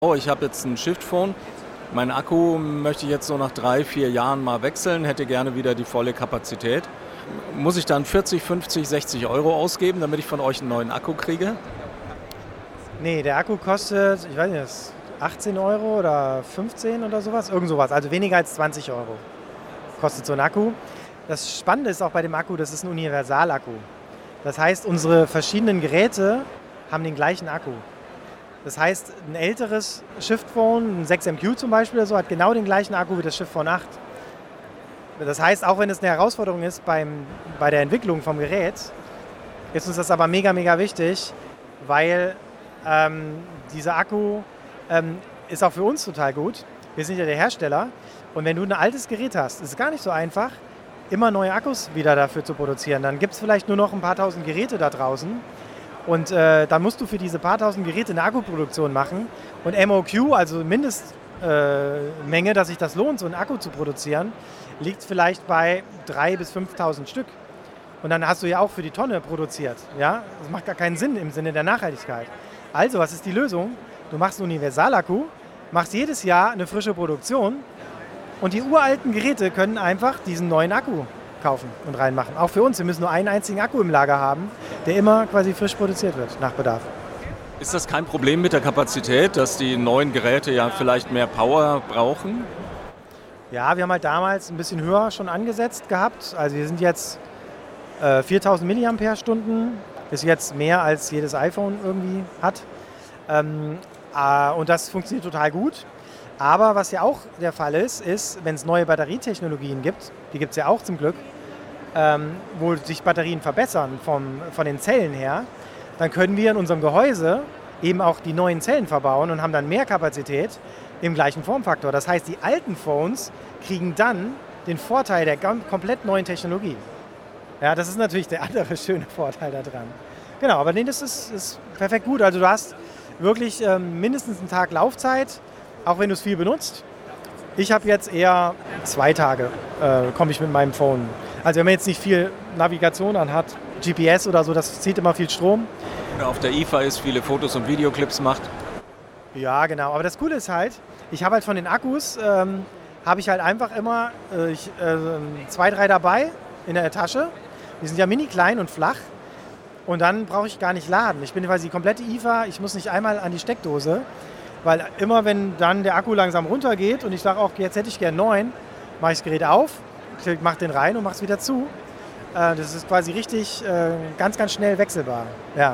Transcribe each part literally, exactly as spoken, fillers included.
Oh, ich habe jetzt ein Shift-Phone. Mein Akku möchte ich jetzt so nach drei, vier Jahren mal wechseln, hätte gerne wieder die volle Kapazität. Muss ich dann vierzig, fünfzig, sechzig Euro ausgeben, damit ich von euch einen neuen Akku kriege? Nee, der Akku kostet, ich weiß nicht, achtzehn Euro oder fünfzehn oder sowas, irgend sowas. Also weniger als zwanzig Euro kostet so ein Akku. Das Spannende ist auch bei dem Akku, das ist ein Universalakku. Das heißt, unsere verschiedenen Geräte haben den gleichen Akku. Das heißt, ein älteres Shift-Phone, ein sechs M Q zum Beispiel, oder so, hat genau den gleichen Akku wie das Shift-Phone acht. Das heißt, auch wenn es eine Herausforderung ist beim, bei der Entwicklung vom Gerät, ist uns das aber mega, mega wichtig, weil ähm, dieser Akku ähm, ist auch für uns total gut. Wir sind ja der Hersteller und wenn du ein altes Gerät hast, ist es gar nicht so einfach, immer neue Akkus wieder dafür zu produzieren. Dann gibt es vielleicht nur noch ein paar tausend Geräte da draußen. Und äh, dann musst du für diese paar tausend Geräte eine Akkuproduktion machen. Und M O Q, also Mindestmenge, äh, dass sich das lohnt, so einen Akku zu produzieren, liegt vielleicht bei dreitausend bis fünftausend Stück. Und dann hast du ja auch für die Tonne produziert. Ja? Das macht gar keinen Sinn im Sinne der Nachhaltigkeit. Also, was ist die Lösung? Du machst einen Universalakku, machst jedes Jahr eine frische Produktion und die uralten Geräte können einfach diesen neuen Akku kaufen und reinmachen. Auch für uns. Wir müssen nur einen einzigen Akku im Lager haben, der immer quasi frisch produziert wird, nach Bedarf. Ist das kein Problem mit der Kapazität, dass die neuen Geräte ja vielleicht mehr Power brauchen? Ja, wir haben halt damals ein bisschen höher schon angesetzt gehabt. Also wir sind jetzt äh, viertausend Milliampere-Stunden. Ist jetzt mehr als jedes iPhone irgendwie hat. Ähm, äh, und das funktioniert total gut. Aber was ja auch der Fall ist, ist, wenn es neue Batterietechnologien gibt, die gibt es ja auch zum Glück, ähm, wo sich Batterien verbessern vom, von den Zellen her, dann können wir in unserem Gehäuse eben auch die neuen Zellen verbauen und haben dann mehr Kapazität im gleichen Formfaktor. Das heißt, die alten Phones kriegen dann den Vorteil der komplett neuen Technologie. Ja, das ist natürlich der andere schöne Vorteil daran. Genau, aber nee, das ist, ist perfekt gut. Also du hast wirklich ähm, mindestens einen Tag Laufzeit, auch wenn du es viel benutzt. Ich habe jetzt eher zwei Tage, äh, komme ich mit meinem Phone. Also wenn man jetzt nicht viel Navigation anhat, G P S oder so, das zieht immer viel Strom. Oder auf der I F A ist, viele Fotos und Videoclips macht. Ja, genau. Aber das Coole ist halt, ich habe halt von den Akkus, ähm, habe ich halt einfach immer äh, ich, äh, zwei, drei dabei in der Tasche. Die sind ja mini klein und flach. Und dann brauche ich gar nicht laden. Ich bin quasi die komplette I F A, ich muss nicht einmal an die Steckdose. Weil immer, wenn dann der Akku langsam runtergeht und ich sage auch, jetzt hätte ich gern neun, mache ich das Gerät auf, mache den rein und mache es wieder zu. Äh, das ist quasi richtig äh, ganz, ganz schnell wechselbar. Ja.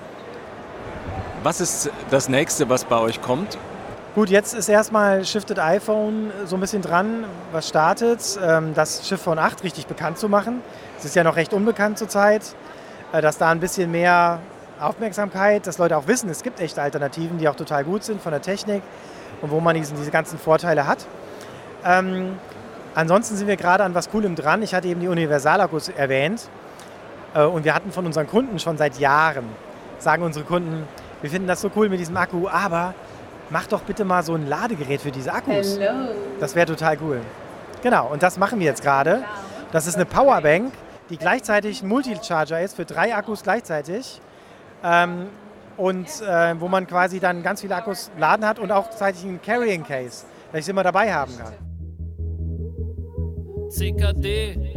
Was ist das Nächste, was bei euch kommt? Gut, jetzt ist erstmal Shifted iPhone so ein bisschen dran, was startet, ähm, das Shift-Phone acht richtig bekannt zu machen. Es ist ja noch recht unbekannt zurzeit, äh, dass da ein bisschen mehr Aufmerksamkeit, dass Leute auch wissen, es gibt echte Alternativen, die auch total gut sind von der Technik und wo man diese, diese ganzen Vorteile hat. Ähm, ansonsten sind wir gerade an was Coolem dran. Ich hatte eben die Universalakkus erwähnt äh, und wir hatten von unseren Kunden schon seit Jahren, sagen unsere Kunden, wir finden das so cool mit diesem Akku, aber mach doch bitte mal so ein Ladegerät für diese Akkus. Hello. Das wäre total cool. Genau, und das machen wir jetzt gerade. Das ist eine Powerbank, die gleichzeitig ein Multicharger ist für drei Akkus gleichzeitig. Ähm, und äh, wo man quasi dann ganz viele Akkus laden hat und auch gleichzeitig einen Carrying Case, dass ich es immer dabei haben kann. C K D